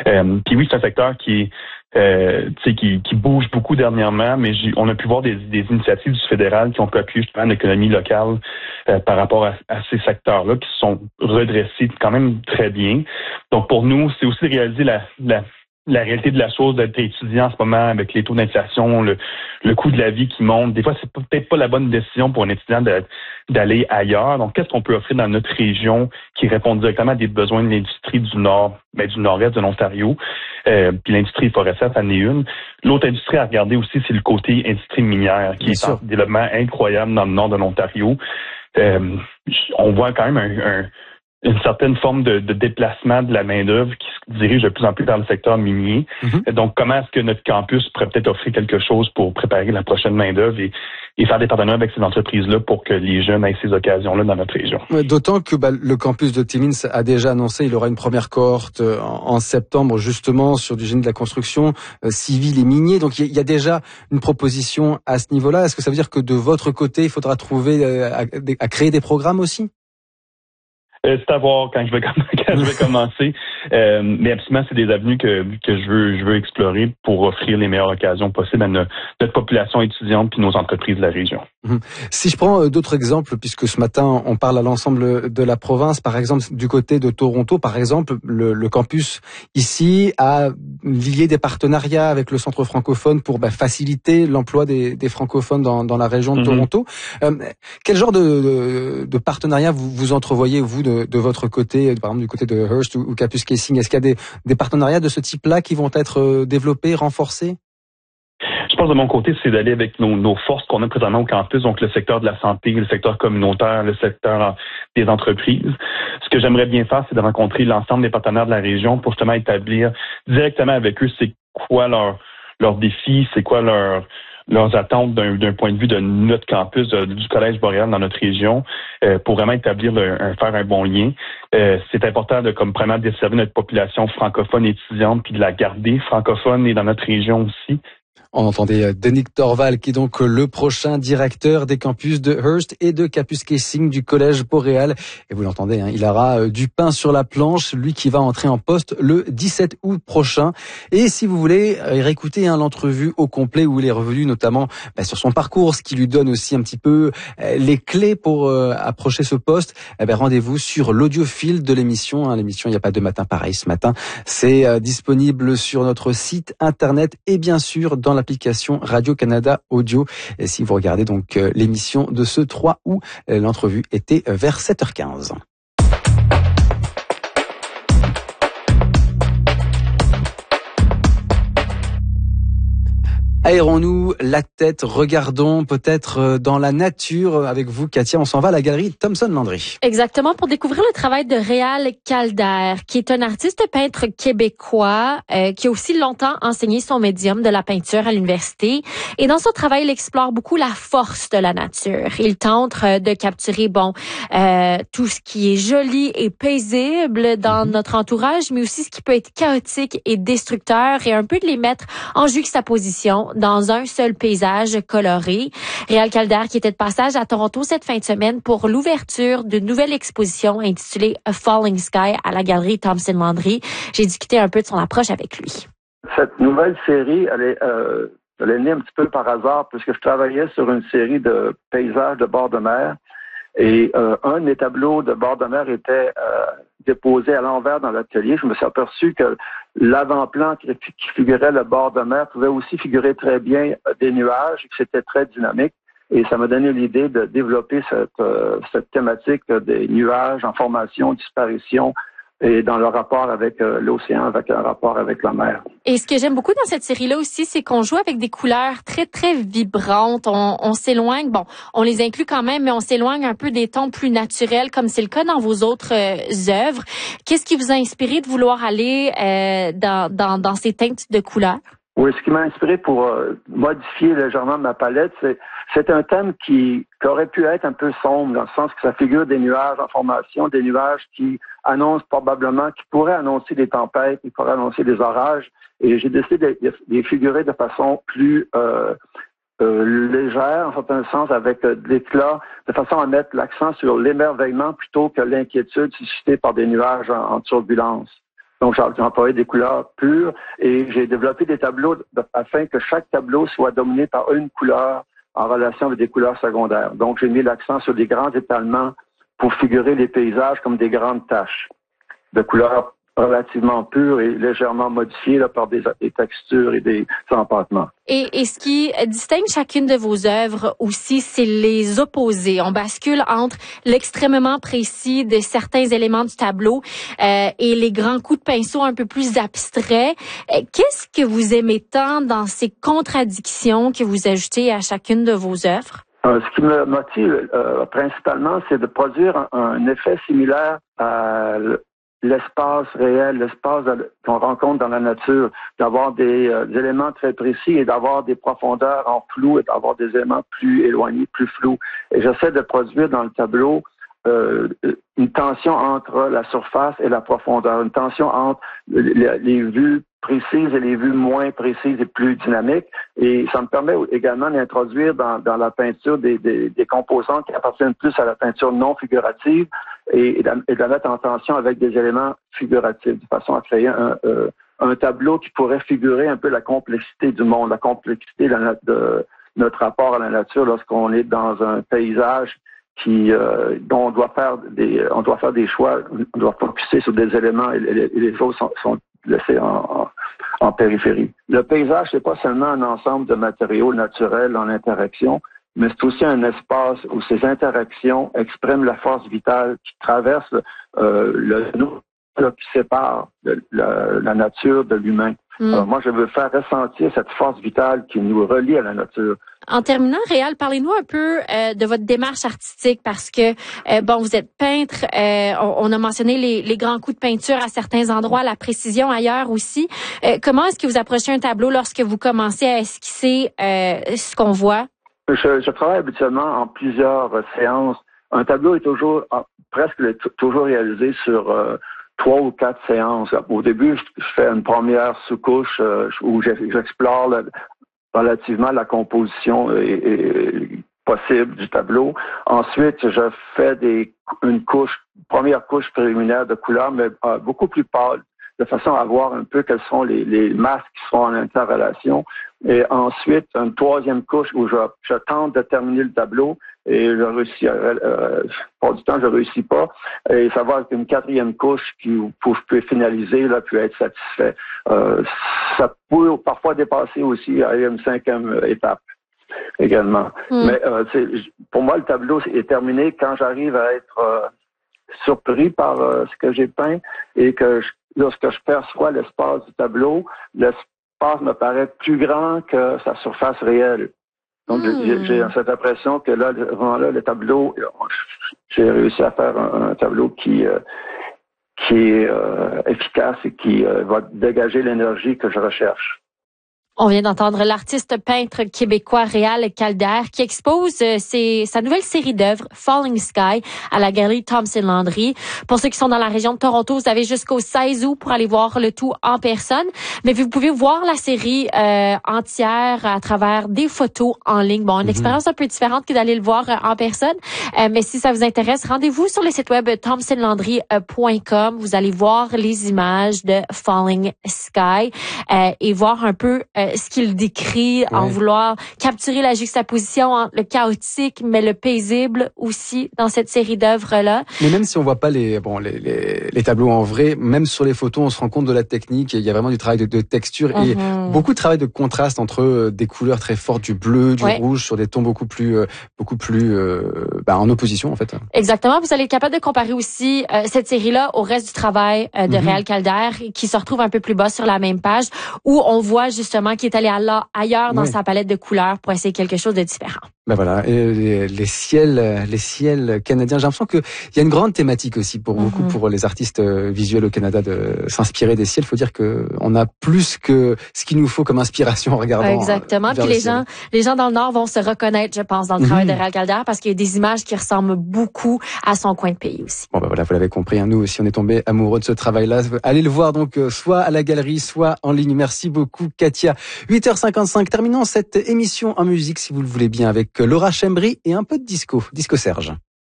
Puis oui, c'est un secteur qui bouge beaucoup dernièrement, mais on a pu voir des initiatives du fédéral qui ont pu appuyer justement l'économie locale par rapport à ces secteurs-là qui se sont redressés quand même très bien. Donc pour nous, c'est aussi de réaliser la réalité de la chose d'être étudiant en ce moment avec les taux d'inflation, le coût de la vie qui monte. Des fois, c'est peut-être pas la bonne décision pour un étudiant d'aller ailleurs. Donc, qu'est-ce qu'on peut offrir dans notre région qui répond directement à des besoins de l'industrie du nord, du nord-est de l'Ontario. Puis l'industrie forestière, ça en est une. L'autre industrie à regarder aussi, c'est le côté industrie minière, qui est en développement incroyable dans le nord de l'Ontario. On voit quand même une certaine forme de déplacement de la main-d'œuvre qui se dirige de plus en plus vers le secteur minier. Donc, comment est-ce que notre campus pourrait peut-être offrir quelque chose pour préparer la prochaine main-d'œuvre et faire des partenariats avec ces entreprises-là pour que les jeunes aient ces occasions-là dans notre région. D'autant que le campus de Timmins a déjà annoncé, il aura une première cohorte en septembre, justement, sur du génie de la construction civile et minier. Donc, il y a déjà une proposition à ce niveau-là. Est-ce que ça veut dire que de votre côté, il faudra trouver à créer des programmes aussi? C'est à voir quand je vais commencer. Mais absolument, c'est des avenues que je veux explorer pour offrir les meilleures occasions possibles à notre population étudiante puis nos entreprises de la région. Si je prends d'autres exemples, puisque ce matin, on parle à l'ensemble de la province, par exemple, du côté de Toronto, par exemple, le campus ici a lié des partenariats avec le centre francophone pour faciliter l'emploi des francophones dans la région de Toronto. Quel genre de partenariat vous entrevoyez, vous, de votre côté, par exemple du côté de Hearst ou Capus Casing? Est-ce qu'il y a des partenariats de ce type-là qui vont être développés, renforcés? Je pense de mon côté, c'est d'aller avec nos forces qu'on a présentement au campus, donc le secteur de la santé, le secteur communautaire, le secteur des entreprises. Ce que j'aimerais bien faire, c'est de rencontrer l'ensemble des partenaires de la région pour justement établir directement avec eux c'est quoi leurs défis, c'est quoi leurs attentes d'un point de vue de notre campus, du Collège Boréal dans notre région, pour vraiment établir faire un bon lien. C'est important de vraiment desservir notre population francophone étudiante puis de la garder francophone et dans notre région aussi. On entendait Denis Torval, qui est donc le prochain directeur des campus de Hearst et de Capus Casing du Collège Boréal. Et vous l'entendez, il aura du pain sur la planche, lui qui va entrer en poste le 17 août prochain. Et si vous voulez réécouter l'entrevue au complet où il est revenu notamment sur son parcours, ce qui lui donne aussi un petit peu les clés pour approcher ce poste, rendez-vous sur l'audiofil de l'émission. L'émission, il n'y a pas de matin pareil ce matin. C'est disponible sur notre site internet et bien sûr dans l'application Radio-Canada Audio. Et si vous regardez donc l'émission de ce 3 août, l'entrevue était vers 7h15. Aérons-nous la tête, regardons peut-être dans la nature avec vous, Katia. On s'en va à la galerie Thomson Landry. Exactement, pour découvrir le travail de Réal Calder, qui est un artiste peintre québécois qui a aussi longtemps enseigné son médium de la peinture à l'université. Et dans son travail, il explore beaucoup la force de la nature. Il tente de capturer tout ce qui est joli et paisible dans notre entourage, mais aussi ce qui peut être chaotique et destructeur, et un peu de les mettre en juxtaposition dans un seul paysage coloré. Réal Calder qui était de passage à Toronto cette fin de semaine pour l'ouverture d'une nouvelle exposition intitulée A Falling Sky à la galerie Thomson Landry. J'ai discuté un peu de son approche avec lui. Cette nouvelle série, elle est née un petit peu par hasard puisque je travaillais sur une série de paysages de bord de mer. Et un des tableaux de bord de mer était déposé à l'envers dans l'atelier. Je me suis aperçu que l'avant-plan qui figurait le bord de mer pouvait aussi figurer très bien des nuages, et que c'était très dynamique. Et ça m'a donné l'idée de développer cette thématique des nuages en formation, disparition, et dans le rapport avec l'océan, avec un rapport avec la mer. Et ce que j'aime beaucoup dans cette série-là aussi, c'est qu'on joue avec des couleurs très, très vibrantes. On s'éloigne, on les inclut quand même, mais on s'éloigne un peu des tons plus naturels, comme c'est le cas dans vos autres œuvres. Qu'est-ce qui vous a inspiré de vouloir aller dans ces teintes de couleurs? Oui, ce qui m'a inspiré pour modifier légèrement ma palette, c'est un thème qui aurait pu être un peu sombre, dans le sens que ça figure des nuages en formation, des nuages qui annoncent probablement, qui pourraient annoncer des tempêtes, qui pourraient annoncer des orages. Et j'ai décidé de les figurer de façon plus légère, en certain sens, avec de l'éclat, de façon à mettre l'accent sur l'émerveillement plutôt que l'inquiétude suscitée par des nuages en turbulence. Donc, j'ai employé des couleurs pures et j'ai développé des tableaux afin que chaque tableau soit dominé par une couleur en relation avec des couleurs secondaires. Donc, j'ai mis l'accent sur des grands étalements pour figurer les paysages comme des grandes taches de couleurs relativement pures et légèrement modifiées là, par des textures et des empattements. Et ce qui distingue chacune de vos œuvres aussi, c'est les opposés. On bascule entre l'extrêmement précis de certains éléments du tableau et les grands coups de pinceau un peu plus abstraits. Qu'est-ce que vous aimez tant dans ces contradictions que vous ajoutez à chacune de vos œuvres? Ce qui me motive principalement, c'est de produire un effet similaire à l'espace réel, l'espace qu'on rencontre dans la nature, d'avoir des éléments très précis et d'avoir des profondeurs en flou et d'avoir des éléments plus éloignés, plus flous. Et j'essaie de produire dans le tableau une tension entre la surface et la profondeur, une tension entre les vues précises et les vues moins précises et plus dynamiques. Et ça me permet également d'introduire dans la peinture des composants qui appartiennent plus à la peinture non figurative et de la mettre en tension avec des éléments figuratifs, de façon à créer un tableau qui pourrait figurer un peu la complexité du monde, la complexité de notre rapport à la nature lorsqu'on est dans un paysage dont on doit faire des choix, on doit focuser sur des éléments et les autres sont laissés en périphérie. Le paysage, c'est pas seulement un ensemble de matériaux naturels en interaction, mais c'est aussi un espace où ces interactions expriment la force vitale qui traverse le qui sépare la nature de l'humain. Alors moi, je veux faire ressentir cette force vitale qui nous relie à la nature. En terminant, Réal, parlez-nous un peu de votre démarche artistique parce que, vous êtes peintre, on a mentionné les grands coups de peinture à certains endroits, la précision ailleurs aussi. Comment est-ce que vous approchez un tableau lorsque vous commencez à esquisser ce qu'on voit? Je travaille habituellement en plusieurs séances. Un tableau est presque toujours réalisé sur 3 ou 4 séances. Au début, je fais une première sous-couche où j'explore relativement la composition possible du tableau. Ensuite, je fais une première couche préliminaire de couleurs, mais beaucoup plus pâle, de façon à voir un peu quelles sont les masses qui sont en interrelation. Et ensuite, une troisième couche où je tente de terminer le tableau et je réussis. Pour du temps, je réussis pas. Et ça va avec une quatrième couche qui je peux finaliser, là, puis être satisfait. Ça peut parfois dépasser aussi à une 5e étape également. Mais pour moi, le tableau est terminé quand j'arrive à être surpris par ce que j'ai peint et que lorsque je perçois l'espace du tableau, l'espace me paraît plus grand que sa surface réelle. Donc, j'ai cette impression que là, devant là, le tableau, j'ai réussi à faire un tableau qui est efficace et qui va dégager l'énergie que je recherche. On vient d'entendre l'artiste peintre québécois Réal Caldair qui expose sa nouvelle série d'œuvres Falling Sky à la galerie Thompson Landry. Pour ceux qui sont dans la région de Toronto, vous avez jusqu'au 16 août pour aller voir le tout en personne. Mais vous pouvez voir la série entière à travers des photos en ligne. Bon, une expérience un peu différente que d'aller le voir en personne. Mais si ça vous intéresse, rendez-vous sur le site web thompsonlandry.com. Vous allez voir les images de Falling Sky et voir un peu ce qu'il décrit en vouloir capturer la juxtaposition entre le chaotique mais le paisible aussi dans cette série d'œuvres-là. Mais même si on voit pas les tableaux en vrai, même sur les photos, on se rend compte de la technique. Il y a vraiment du travail de texture et beaucoup de travail de contraste entre des couleurs très fortes, du bleu, du rouge, sur des tons beaucoup plus en opposition en fait. Exactement. Vous allez être capable de comparer aussi cette série-là au reste du travail de Réal Caldair qui se retrouve un peu plus bas sur la même page où on voit justement qui est allé ailleurs dans sa palette de couleurs pour essayer quelque chose de différent. Ben voilà, et les ciels canadiens. J'ai l'impression que il y a une grande thématique aussi pour beaucoup pour les artistes visuels au Canada de s'inspirer des ciels. Faut dire que on a plus que ce qu'il nous faut comme inspiration en regardant. Exactement. Puis les gens dans le Nord vont se reconnaître, je pense, dans le travail de Réal Caldair parce qu'il y a des images qui ressemblent beaucoup à son coin de pays aussi. Bon ben voilà, vous l'avez compris. Nous aussi, on est tombés amoureux de ce travail-là. Allez le voir donc soit à la galerie, soit en ligne. Merci beaucoup, Katia. 8h55. Terminons cette émission en musique, si vous le voulez bien, avec Laura Chembry et un peu de disco Serge.